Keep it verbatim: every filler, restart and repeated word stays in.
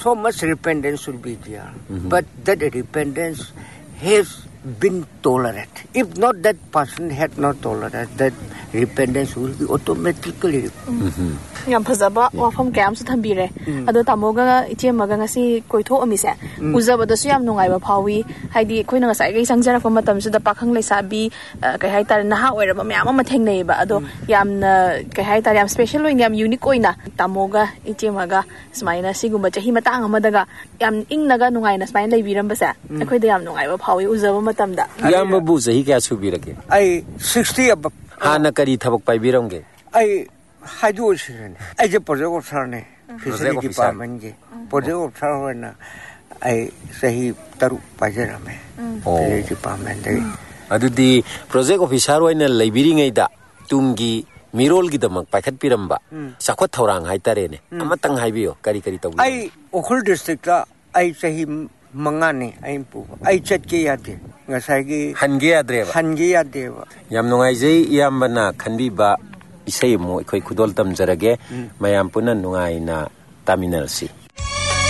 so much repentance should be there, mm-hmm. but that repentance has been tolerant. If not, that person had not tolerated, that repentance will be automatically. Yam phazaba wafam kayam su thambire ado tamoga ichemaga ngasi koitho amise uzaba da su yam nungai ba phawi haidi khoina ngasai gai sangjara fa matam su da pakhang leisabi kai hai tar na ha oira ba myam ma thengnei ba ado yam na kai hai tar yam special oin yam unique oina tamoga ichemaga smaina sigumba chahi matang amadaga yam ingnaga nungai na smaina leibiram ba sa akhoi da yam nungai ba phawi uzaba matam da yam bu sahi kya subirake ai sixty ab hana kari thabak pai biramge ai Haju sini, aja project officer ne, facility department je, project officer hoy na, ay sahi taru pajar ame, facility department je. Adu di project officer hoy na library ngay da, tumgi mirol kita mag pakat piramba, sakot thorang hay tare ne, amatang hay biyo, kari kari tawu. Ay Okhol district la, ay sahi mangane, ay impu, ay chat ke yate, ngasay ki. Hange adreba. Hange adreba. Yam nungay jay yam bana kanbi ba. Isay mo ikoy kudol tam jarage mayam punan nungay na terminal si.